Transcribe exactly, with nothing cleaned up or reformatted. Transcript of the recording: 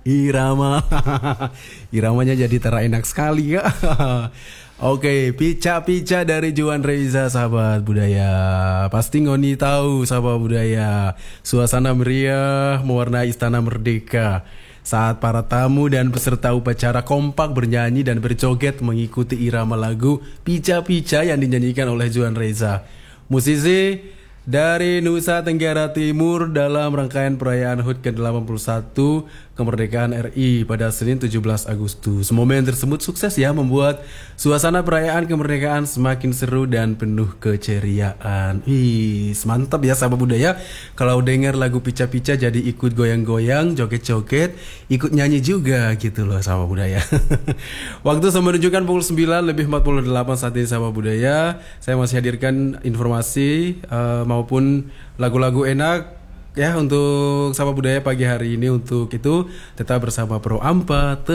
Irama. Iramanya jadi terenak sekali ya. Oke, pica-pica dari Juan Reza, sahabat budaya. Pasti Ngoni tahu, sahabat budaya. Suasana meriah mewarnai Istana Merdeka saat para tamu dan peserta upacara kompak bernyanyi dan berjoget mengikuti irama lagu Pica-Pica yang dinyanyikan oleh Juan Reza, musisi dari Nusa Tenggara Timur dalam rangkaian perayaan H U T ke delapan puluh satu kemerdekaan R I pada Senin tujuh belas Agustus. Momen tersebut sukses ya membuat suasana perayaan kemerdekaan semakin seru dan penuh keceriaan. Ih, mantap ya sahabat budaya. Kalau dengar lagu Pica-Pica jadi ikut goyang-goyang, joget-joget, ikut nyanyi juga gitu loh sahabat budaya. Waktu sama menunjukkan pukul sembilan lebih empat puluh delapan saat ini sahabat budaya. Saya masih hadirkan informasi uh, maupun lagu-lagu enak ya untuk sahabat budaya pagi hari ini. Untuk itu tetap bersama Pro Ampa.